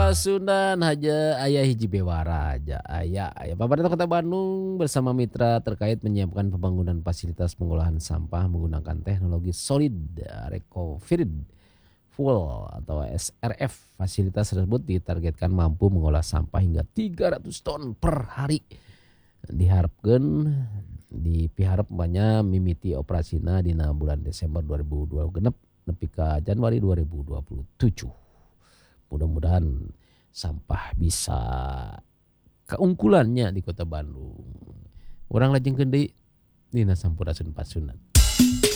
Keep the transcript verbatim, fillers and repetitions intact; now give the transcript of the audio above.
Pasundan haja aya hiji bewara aja aya aya Pemerintah Kota Bandung bersama mitra terkait menyiapkan pembangunan fasilitas pengolahan sampah menggunakan teknologi solid recovered full atau S R F. Fasilitas tersebut ditargetkan mampu mengolah sampah hingga tiga ratus ton per hari. Diharapkan di piharap banyak mimiti operasina di bulan Desember dua ribu dua puluh genep nepi ka Januari dua ribu dua puluh tujuh. Mudah-mudahan sampah bisa keungkulannya di Kota Bandung. Orang lajeng gede dina sampurasun pasunan.